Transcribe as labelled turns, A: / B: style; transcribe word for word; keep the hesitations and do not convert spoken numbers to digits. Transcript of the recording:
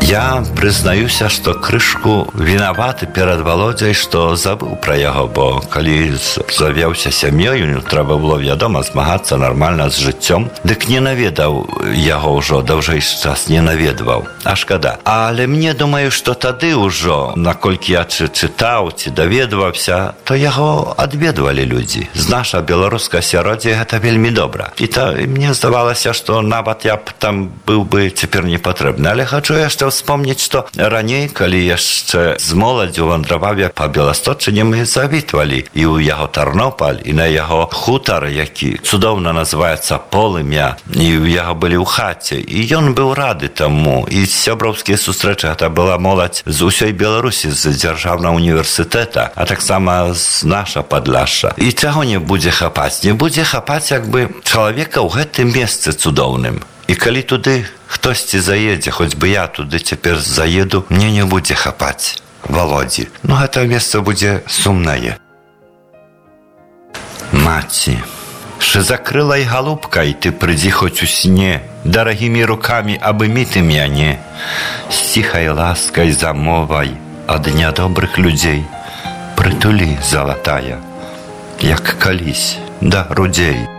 A: Я прызнаюся, што крышку вінаваты перад Володзяй, што забыў пра яго, бо калі завёўся сям'ёю, трэба было, вядома, змагацца нармальна з жыццём, дык не наведаў яго ўжо, даўжэйшы час не наведваў. А шкада. Але мне думаю, што тады ўжо, наколькі я чы чытаў, ці даведваўся, то яго адведвалі людзі. З наша беларускае асяроддзе гэта вельмі добра. І та мне здавалася, што нават я б там быў бы цяпер не патрэбны. Але хачу яшчэ вспомніць, што раней, калі яшчэ з моладзю вандраваў я па Беласточыне, мы завітвалі і ў яго Тарнопаль, і на яго хутар, які цудоўна называецца Полымя, і ў яго былі ў хаце. І ён быў рады таму. І сяброўскія сустрэчы, гэта была моладзь з усёй Беларусі, з дзяржаўнага універсітэта, а таксама з наша Падляшша. І чаго не будзе хапаць? Не будзе хапаць, як бы, чалавека ў гэтым месцы цудоўным. І калі туды хтосьці заедзе, хоць бы я туды цяпер заеду, мне не будзе хапаць Володзі. Ну, гэта месца будзе сумнае. Маці, шызакрылай галубкай ты прыдзі хоць у сне, дарагімі рукамі абымі ты мяне, з ціхай ласкай замовай ад нядобрых людзей, прытулі, залатая, як калісь да грудзей.